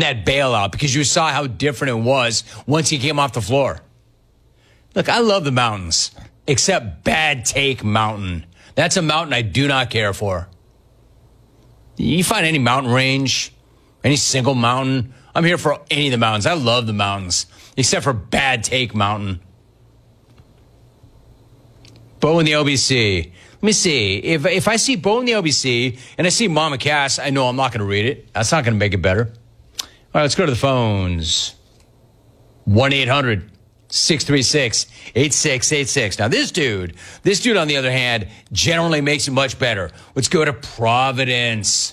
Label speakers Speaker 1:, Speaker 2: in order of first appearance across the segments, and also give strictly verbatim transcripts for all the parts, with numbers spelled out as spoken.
Speaker 1: that bailout because you saw how different it was once he came off the floor. Look, I love the mountains, except Bad Take Mountain. That's a mountain I do not care for. You find any mountain range, any single mountain, I'm here for any of the mountains. I love the mountains, except for Bad Take Mountain. Bo in the O B C. Let me see. If if I see Bo in the O B C and I see Mama Cass, I know I'm not going to read it. That's not going to make it better. All right, let's go to the phones. one eight hundred six three six eight six eight six. Now, this dude, this dude, on the other hand, generally makes it much better. Let's go to Providence.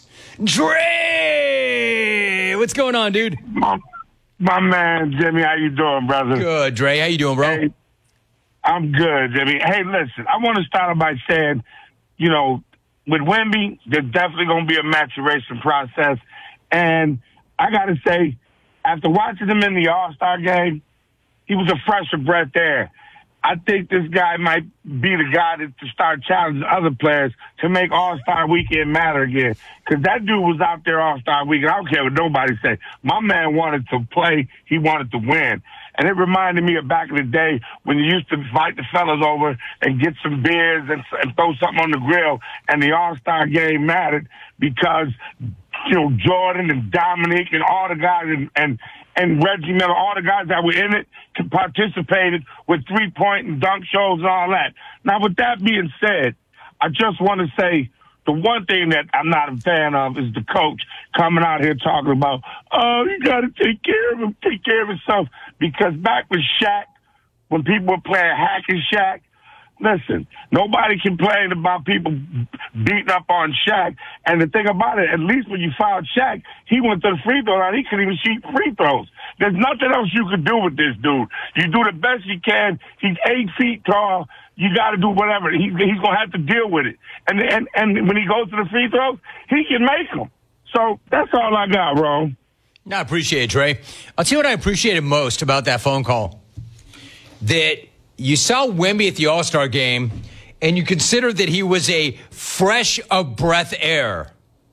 Speaker 1: Dre! What's going on, dude?
Speaker 2: My, my man, Jimmy, how you doing, brother?
Speaker 1: Good, Dre. How you doing, bro?
Speaker 2: Hey, I'm good, Jimmy. Hey, listen, I want to start off by saying, you know, with Wemby, there's definitely going to be a maturation process. And I got to say, after watching him in the All-Star game, he was a fresher breath there. I think this guy might be the guy to, to start challenging other players to make All-Star Weekend matter again. Because that dude was out there All-Star Weekend. I don't care what nobody say. My man wanted to play. He wanted to win. And it reminded me of back in the day when you used to invite the fellas over and get some beers and, and throw something on the grill, and the All-Star game mattered because, you know, Jordan and Dominic and all the guys and, and, and Reggie Miller, all the guys that were in it participated with three-point and dunk shows and all that. Now, with that being said, I just want to say the one thing that I'm not a fan of is the coach coming out here talking about, oh, you got to take care of him, take care of himself. Because back with Shaq, when people were playing hack and Shaq, listen, nobody complained about people beating up on Shaq. And the thing about it, at least when you fouled Shaq, he went to the free throw line. He couldn't even shoot free throws. There's nothing else you could do with this dude. You do the best you can. He's eight feet tall. You got to do whatever. He, he's going to have to deal with it. And, and and when he goes to the free throws, he can make them. So that's all I got, Ron.
Speaker 1: No, I appreciate it, Trey. I'll tell you what I appreciated most about that phone call. That you saw Wemby at the All-Star game, and you considered that he was a fresh of breath air.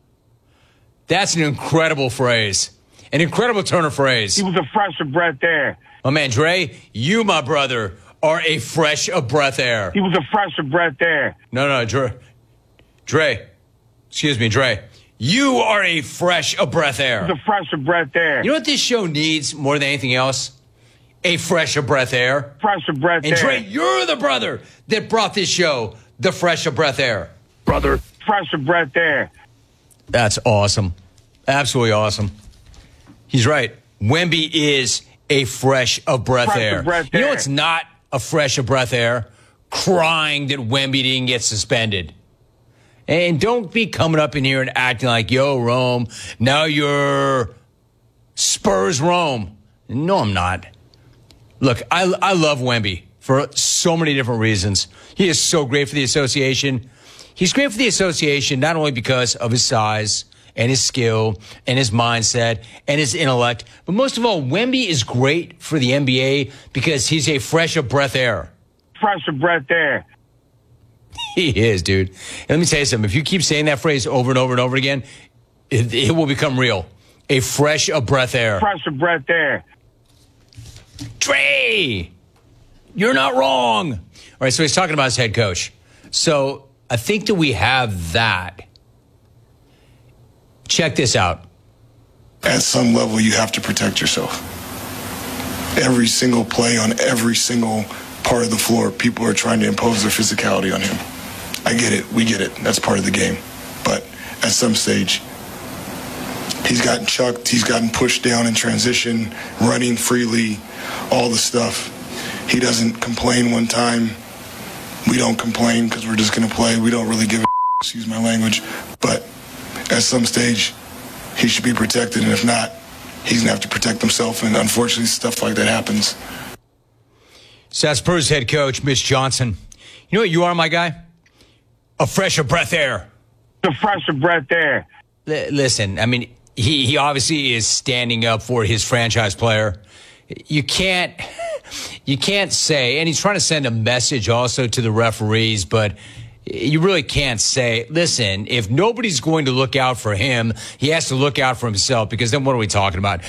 Speaker 1: That's an incredible phrase. An incredible turn of phrase.
Speaker 2: He was a fresh of breath air.
Speaker 1: Oh, man, Dre, you, my brother, are a fresh of breath air.
Speaker 2: He was a fresh of breath air.
Speaker 1: No, no, Dre. Dre. Excuse me, Dre. You are a fresh of breath air.
Speaker 2: He's a fresh of breath air.
Speaker 1: You know what this show needs more than anything else? A fresh of breath air.
Speaker 2: Fresh of breath
Speaker 1: and
Speaker 2: air.
Speaker 1: Dre, you're the brother that brought this show the fresh of breath air.
Speaker 2: Brother. Fresh of breath air.
Speaker 1: That's awesome. Absolutely awesome. He's right. Wemby is a fresh of breath
Speaker 2: fresh
Speaker 1: air.
Speaker 2: Of breath
Speaker 1: you know
Speaker 2: air.
Speaker 1: what's not a fresh of breath air? Crying that Wemby didn't get suspended. And don't be coming up in here and acting like, yo, Rome, now you're Spurs Rome. No, I'm not. Look, I, I love Wemby for so many different reasons. He is so great for the association. He's great for the association not only because of his size and his skill and his mindset and his intellect, but most of all, Wemby is great for the N B A because he's a fresh of breath air.
Speaker 2: Fresh of breath air.
Speaker 1: He is, dude. And let me tell you something. If you keep saying that phrase over and over and over again, it, it will become real. A fresh of breath air.
Speaker 2: Fresh of breath air.
Speaker 1: Dre, you're not wrong. All right, so he's talking about his head coach. So I think that we have that. Check this out.
Speaker 3: At some level, you have to protect yourself. Every single play on every single part of the floor, people are trying to impose their physicality on him. I get it. We get it. That's part of the game. But at some stage, he's gotten chucked. He's gotten pushed down in transition, running freely, all the stuff. He doesn't complain one time. We don't complain because we're just going to play. We don't really give a excuse my language. But at some stage, he should be protected. And if not, he's going to have to protect himself. And unfortunately, stuff like that happens.
Speaker 1: So that's Spurs head coach, Mitch Johnson. You know what you are, my guy? A fresh of breath air.
Speaker 2: A fresh of breath air.
Speaker 1: L- listen, I mean, he, he obviously is standing up for his franchise player. You can't, you can't say, and he's trying to send a message also to the referees, but you really can't say, listen, if nobody's going to look out for him, he has to look out for himself, because then what are we talking about?